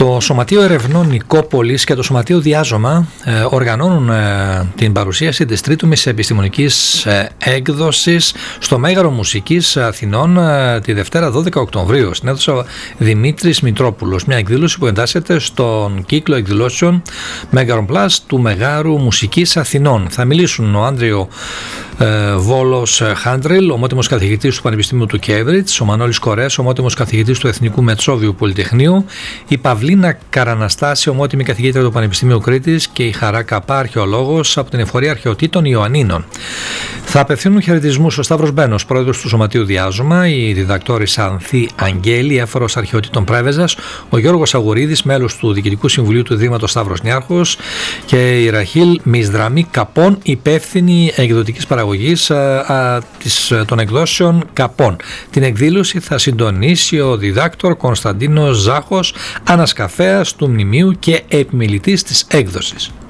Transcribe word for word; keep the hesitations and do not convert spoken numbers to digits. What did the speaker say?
Το Σωματείο Ερευνών Νικόπολης και το Σωματείο Διάζωμα ε, οργανώνουν ε, την παρουσίαση της τρίτης επιστημονικής ε, έκδοσης στο Μέγαρο Μουσικής Αθηνών ε, τη Δευτέρα δώδεκα Οκτωβρίου στην αίθουσα Δημήτρης Μητρόπουλος. Μια εκδήλωση που εντάσσεται στον κύκλο εκδηλώσεων Μέγαρον Plus του Μεγάρου Μουσικής Αθηνών. Θα μιλήσουν ο Άντριο ε, Βόλος Χάντριλ, ομότιμος καθηγητής του Πανεπιστημίου του Κέμπριτζ, ο Μανώλης Κορές, ομότιμος καθηγητής του Εθνικού Μετσόβιου Πολυτεχνείου, η Παυλίνα Καραναστάση, ομότιμη καθηγήτρια του Πανεπιστημίου Κρήτης, και η Χαρά Καπά, αρχαιολόγος από την Εφορία Αρχαιοτήτων Ιωαννίνων. Θα απευθύνουν χαιρετισμούς ο Σταύρος Μπένος, πρόεδρος του Σωματείου Διάζωμα, η διδακτόρισσα Ανθή Αγγέλη, έφορος αρχαιοτήτων Πρέβεζας, ο Γιώργος Αγουρίδης, μέλος του Διοικητικού Συμβουλίου του Ιδρύματος Σταύρος Νιάρχος, και η Ραχήλ Μισδραμή Καπών, υπεύθυνη εκδοτικής παραγωγής α, α, της, των εκδόσεων Καπών. Την εκδήλωση θα συντονίσει ο διδάκτορ Κωνσταντίνος Ζάχος, ανασκαφέας του μνημείου και επιμελητής της έκδοσης.